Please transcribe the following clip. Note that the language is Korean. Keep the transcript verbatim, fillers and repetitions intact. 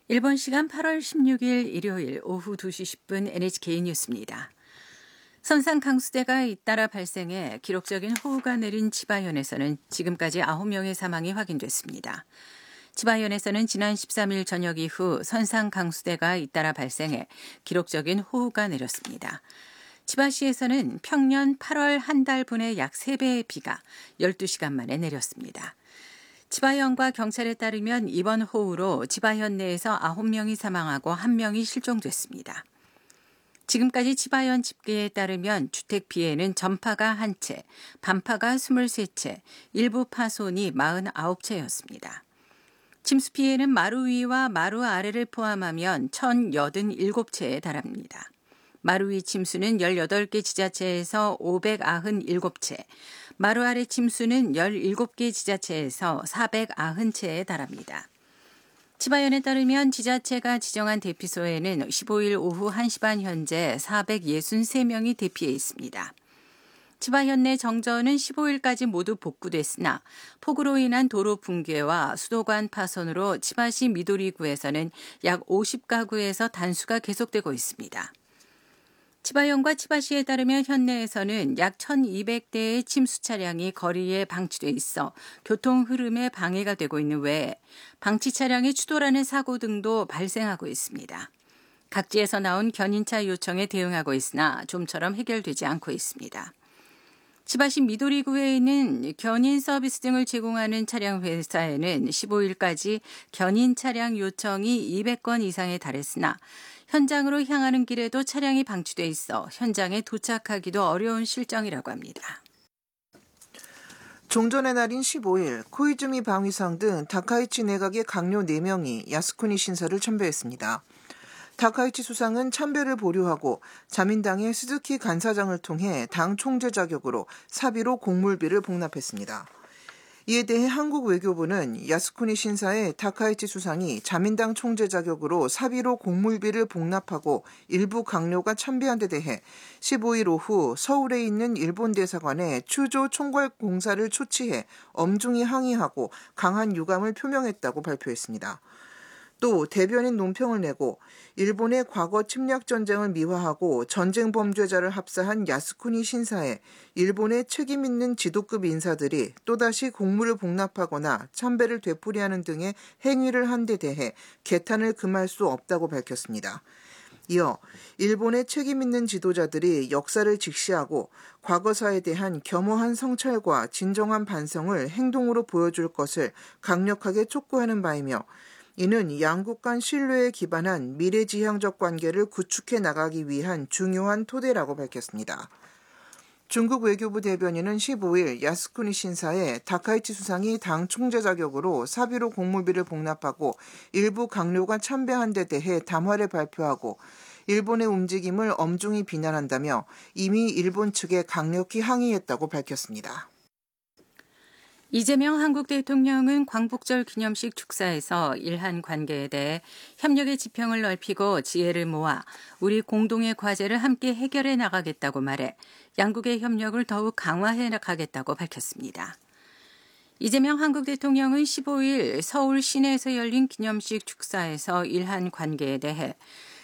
일본 시간 팔월 십육일 일요일 오후 두 시 십 분 엔에이치케이 뉴스입니다. 선상 강수대가 잇따라 발생해 기록적인 호우가 내린 치바현에서는 지금까지 아홉 명의 사망이 확인됐습니다. 치바현에서는 지난 십삼일 저녁 이후 선상 강수대가 잇따라 발생해 기록적인 호우가 내렸습니다. 치바시에서는 평년 팔월 한 달분의 약 세 배의 비가 열두 시간 만에 내렸습니다. 치바현과 경찰에 따르면 이번 호우로 치바현 내에서 아홉 명이 사망하고 한 명이 실종됐습니다. 지금까지 치바현 집계에 따르면 주택 피해는 전파가 한 채, 반파가 스물세 채, 일부 파손이 사십구 채였습니다. 침수 피해는 마루 위와 마루 아래를 포함하면 천팔십칠 채에 달합니다. 마루 위 침수는 열여덟 개 지자체에서 오백구십칠 채, 마루 아래 침수는 열일곱 개 지자체에서 사백구십 채에 달합니다. 치바현에 따르면 지자체가 지정한 대피소에는 십오일 오후 한 시 반 현재 사백육십삼 명이 대피해 있습니다. 치바현 내 정전은 십오일까지 모두 복구됐으나 폭우로 인한 도로 붕괴와 수도관 파손으로 치바시 미도리구에서는 약 오십 가구에서 단수가 계속되고 있습니다. 치바현과 치바시에 따르면 현내에서는 약 천이백 대의 침수 차량이 거리에 방치돼 있어 교통 흐름에 방해가 되고 있는 외에 방치 차량의 추돌하는 사고 등도 발생하고 있습니다. 각지에서 나온 견인차 요청에 대응하고 있으나 좀처럼 해결되지 않고 있습니다. 치바시 미도리구에 있는 견인 서비스 등을 제공하는 차량 회사에는 십오일까지 견인 차량 요청이 이백 건 이상에 달했으나 현장으로 향하는 길에도 차량이 방치돼 있어 현장에 도착하기도 어려운 실정이라고 합니다. 종전의 날인 십오일 코이즈미 방위상 등 다카이치 내각의 강요 네 명이 야스쿠니 신사를 참배했습니다. 다카이치 수상은 참배를 보류하고 자민당의 스즈키 간사장을 통해 당 총재 자격으로 사비로 공물비를 복납했습니다. 이에 대해 한국 외교부는 야스쿠니 신사의 다카이치 수상이 자민당 총재 자격으로 사비로 공물비를 복납하고 일부 강요가 참배한 데 대해 십오일 오후 서울에 있는 일본 대사관에 추조 총괄 공사를 초치해 엄중히 항의하고 강한 유감을 표명했다고 발표했습니다. 또 대변인 논평을 내고 일본의 과거 침략 전쟁을 미화하고 전쟁 범죄자를 합사한 야스쿠니 신사에 일본의 책임 있는 지도급 인사들이 또다시 공물을 복납하거나 참배를 되풀이하는 등의 행위를 한 데 대해 개탄을 금할 수 없다고 밝혔습니다. 이어 일본의 책임 있는 지도자들이 역사를 직시하고 과거사에 대한 겸허한 성찰과 진정한 반성을 행동으로 보여줄 것을 강력하게 촉구하는 바이며 이는 양국 간 신뢰에 기반한 미래지향적 관계를 구축해 나가기 위한 중요한 토대라고 밝혔습니다. 중국 외교부 대변인은 십오일 야스쿠니 신사에 다카이치 수상이 당 총재 자격으로 사비로 공물비를 복납하고 일부 강요가 참배한 데 대해 담화를 발표하고 일본의 움직임을 엄중히 비난한다며 이미 일본 측에 강력히 항의했다고 밝혔습니다. 이재명 한국 대통령은 광복절 기념식 축사에서 일한 관계에 대해 협력의 지평을 넓히고 지혜를 모아 우리 공동의 과제를 함께 해결해 나가겠다고 말해 양국의 협력을 더욱 강화해 나가겠다고 밝혔습니다. 이재명 한국 대통령은 십오일 서울 시내에서 열린 기념식 축사에서 일한 관계에 대해